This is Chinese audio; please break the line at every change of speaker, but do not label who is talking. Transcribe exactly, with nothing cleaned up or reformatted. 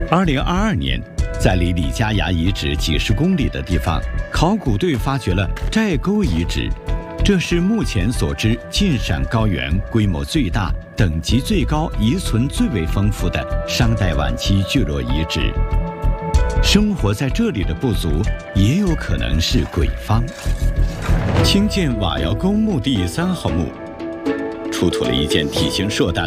二零二二年，在离李家崖遗址几十公里的地方，考古队发掘了寨沟遗址，这是目前所知晋陕高原规模最大、等级最高、遗存最为丰富的商代晚期聚落遗址。生活在这里的部族也有可能是鬼方。兴建瓦窑沟墓第三号墓，出土了一件体型硕大的